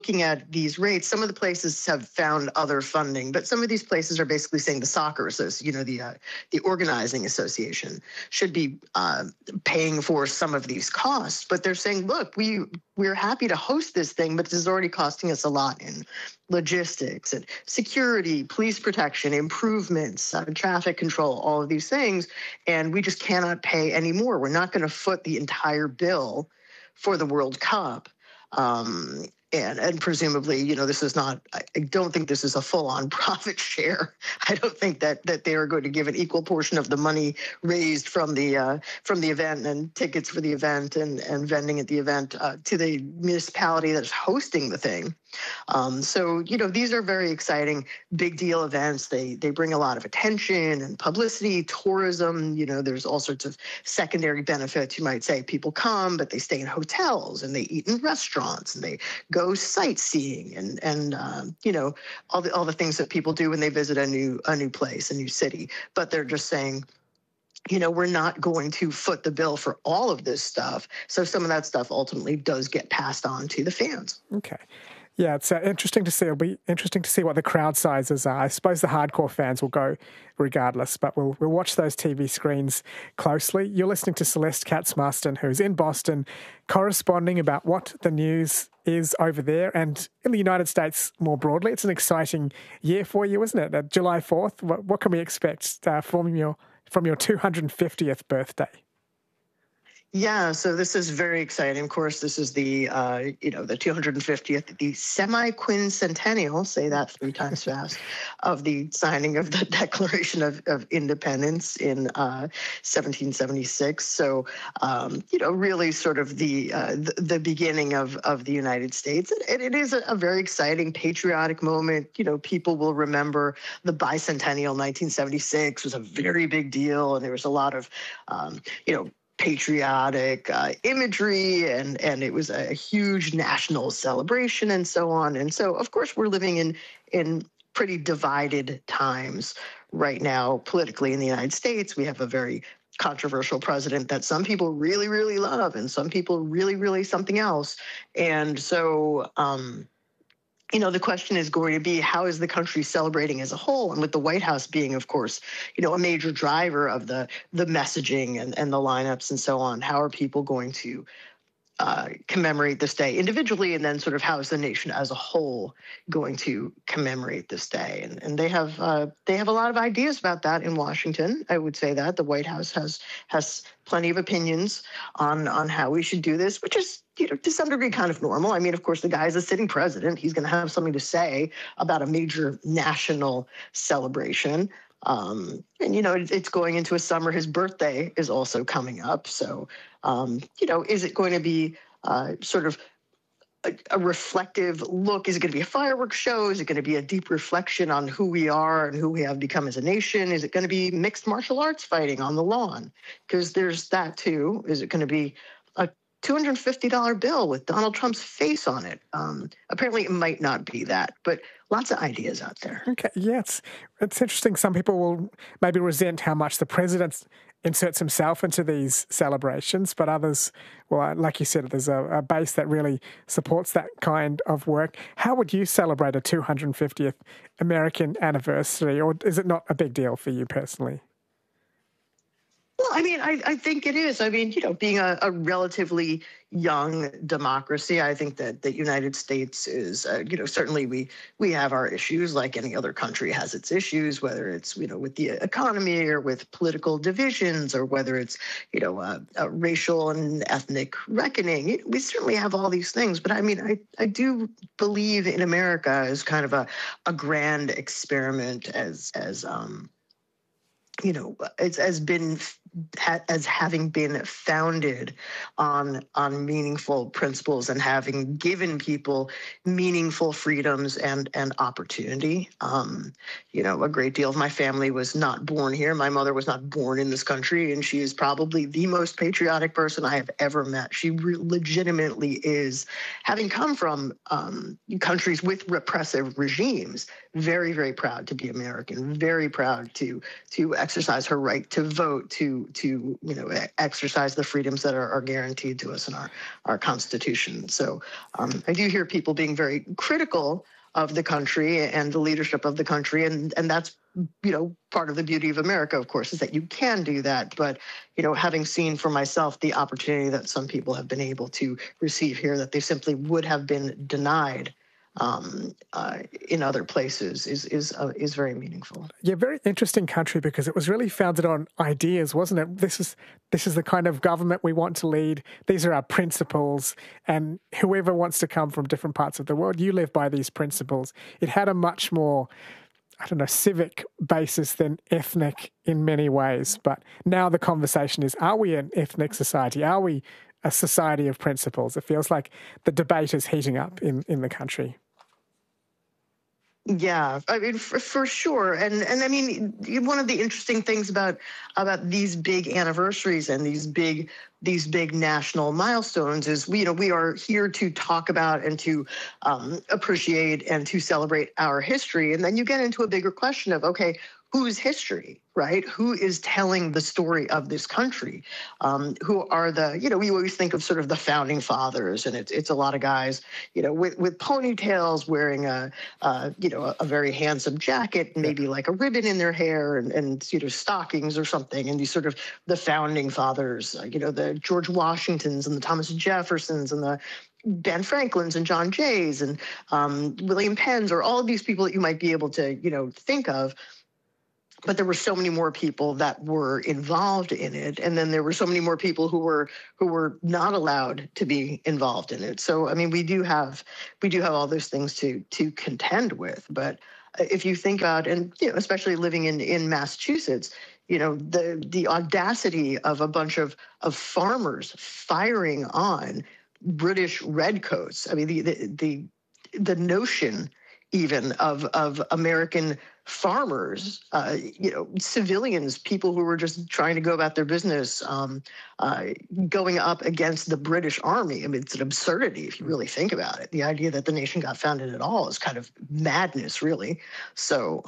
looking at these rates, some of the places have found other funding, but some of these places are basically saying the soccer association, the organizing association should be paying for some of these costs. But they're saying, look, we're happy to host this thing, but this is already costing us a lot in logistics and security, police protection, improvements, traffic control, all of these things, and we just cannot pay any more. We're not going to foot the entire bill for the World Cup. And presumably, this is not, I don't think this is a full-on profit share. I don't think that they are going to give an equal portion of the money raised from the event and tickets for the event and vending at the event to the municipality that's hosting the thing. So, these are very exciting, big deal events. They bring a lot of attention and publicity, tourism. There's all sorts of secondary benefits. You might say people come, but they stay in hotels and they eat in restaurants and they go sightseeing and all the things that people do when they visit a new place, a new city. But they're just saying, we're not going to foot the bill for all of this stuff. So some of that stuff ultimately does get passed on to the fans. Okay. Yeah, it's interesting to see. It'll be interesting to see what the crowd sizes are. I suppose the hardcore fans will go regardless, but we'll watch those TV screens closely. You're listening to Celeste Katz-Marston, who's in Boston, corresponding about what the news is over there and in the United States more broadly. It's an exciting year for you, isn't it? July 4th, what can we expect from your 250th birthday? Yeah, so this is very exciting. Of course, this is the 250th, the semi-quincentennial, say that 3 times fast, of the signing of the Declaration of Independence in 1776. So, really sort of the beginning of the United States. And it is a very exciting, patriotic moment. People will remember the bicentennial 1976 was a very big deal, and there was a lot of, patriotic imagery, and it was a huge national celebration and so on. And so, of course, we're living in pretty divided times right now politically in the United States. We have a very controversial president that some people really, really love and some people really, really something else. And so, the question is going to be, how is the country celebrating as a whole? And with the White House being, of course, a major driver of the messaging and the lineups and so on, how are people going to commemorate this day individually, and then sort of how is the nation as a whole going to commemorate this day? And they have a lot of ideas about that in Washington. I would say that the White House has plenty of opinions on how we should do this, which is to some degree kind of normal. I mean, of course, the guy is a sitting president. He's going to have something to say about a major national celebration. It's going into a summer. His birthday is also coming up. So, is it going to be sort of a reflective look? Is it going to be a fireworks show? Is it going to be a deep reflection on who we are and who we have become as a nation? Is it going to be mixed martial arts fighting on the lawn? Because there's that too. Is it going to be a $250 bill with Donald Trump's face on it? Apparently it might not be that, but lots of ideas out there. Okay, yeah, it's interesting. Some people will maybe resent how much the president inserts himself into these celebrations, but others, well, like you said, there's a base that really supports that kind of work. How would you celebrate a 250th American anniversary, or is it not a big deal for you personally? Well, I mean, I think it is. I mean, being a relatively young democracy, I think that the United States is, certainly we have our issues like any other country has its issues, whether it's, with the economy or with political divisions or whether it's, a racial and ethnic reckoning. We certainly have all these things. But I mean, I do believe in America as kind of a grand experiment as as having been founded on meaningful principles and having given people meaningful freedoms and opportunity. A great deal of my family was not born here. My mother was not born in this country, and she is probably the most patriotic person I have ever met. She legitimately is, having come from countries with repressive regimes, very, very proud to be American, very proud to exercise her right to vote, to exercise the freedoms that are guaranteed to us in our Constitution. So I do hear people being very critical of the country and the leadership of the country, and that's part of the beauty of America, of course, is that you can do that. But having seen for myself the opportunity that some people have been able to receive here that they simply would have been denied in other places is very meaningful. Yeah, very interesting country, because it was really founded on ideas, wasn't it? This is the kind of government we want to lead. These are our principles, and whoever wants to come from different parts of the world, you live by these principles. It had a much more, civic basis than ethnic in many ways. But now the conversation is, are we an ethnic society? Are we a society of principles? It feels like the debate is heating up in the country. Yeah, I mean, for sure. And I mean, one of the interesting things about these big anniversaries and these big national milestones is, we are here to talk about and to appreciate and to celebrate our history. And then you get into a bigger question of, okay, whose history, right? Who is telling the story of this country? Who are we always think of sort of the founding fathers, and it's a lot of guys, with ponytails, wearing a very handsome jacket, maybe like a ribbon in their hair, and stockings or something. And these sort of the founding fathers, the George Washingtons and the Thomas Jeffersons and the Ben Franklins and John Jays and William Penns, or all of these people that you might be able to, think of. But there were so many more people that were involved in it, and then there were so many more people who were not allowed to be involved in it. So I mean, we do have all those things to contend with. But if you think about, and especially living in Massachusetts, the audacity of a bunch of farmers firing on British redcoats. I mean, the notion even of American farmers, civilians, people who were just trying to go about their business, going up against the British Army. I mean, it's an absurdity if you really think about it. The idea that the nation got founded at all is kind of madness, really. So,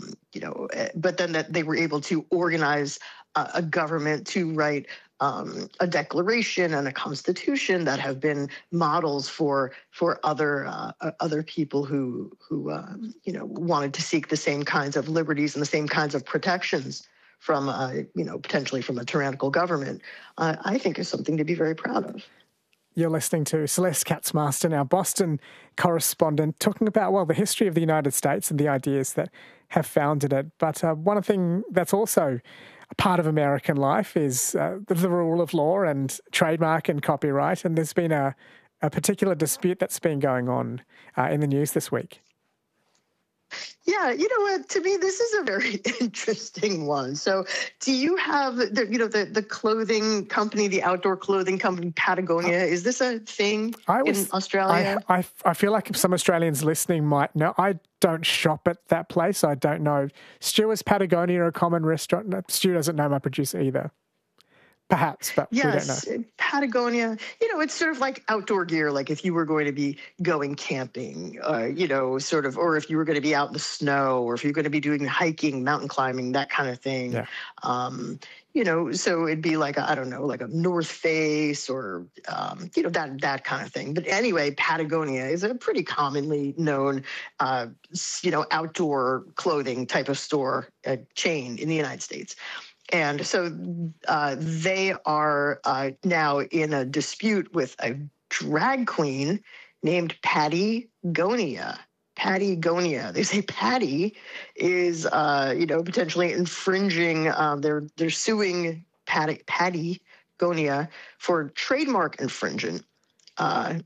but then that they were able to organize a government to write a declaration and a constitution that have been models for other people who wanted to seek the same kinds of liberties and the same kinds of protections from potentially from a tyrannical government. I think is something to be very proud of. You're listening to Celeste Katz-Marston, our Boston correspondent, talking about, the history of the United States and the ideas that have founded it. But one thing that's also a part of American life is the rule of law and trademark and copyright. And there's been a particular dispute that's been going on in the news this week. Yeah, to me, this is a very interesting one. So do you have, the clothing company, the outdoor clothing company, Patagonia? Is this a thing in Australia? I feel like some Australians listening might know. I don't shop at that place. I don't know. Stu, is Patagonia a common restaurant? No, Stu doesn't know, my producer, either. Perhaps, but we don't know. Patagonia, it's sort of like outdoor gear, like if you were going to be going camping, or if you were going to be out in the snow, or if you're going to be doing hiking, mountain climbing, that kind of thing. Yeah. So it'd be like, like a North Face or, that kind of thing. But anyway, Patagonia is a pretty commonly known, outdoor clothing type of store chain in the United States. And so they are now in a dispute with a drag queen named Patagonia. Patagonia. They say Patty is, potentially infringing. They're suing Patagonia for trademark infringement. And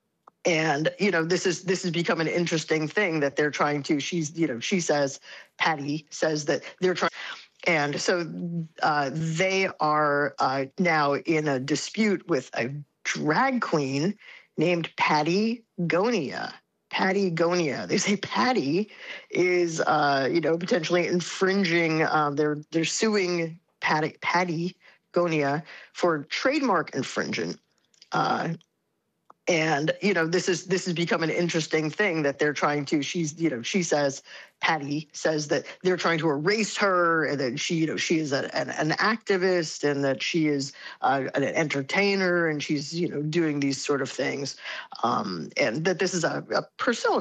this has become an interesting thing that they're trying to. She says, Patty says that they're trying. And so they are now in a dispute with a drag queen named Patagonia. Patagonia. They say Patty is, potentially infringing. They're suing Patagonia for trademark infringement. And this has become an interesting thing that they're trying to. She says, Patty says that they're trying to erase her, and that she is an activist, and that she is an entertainer, and she's doing these sort of things, and that this is a persona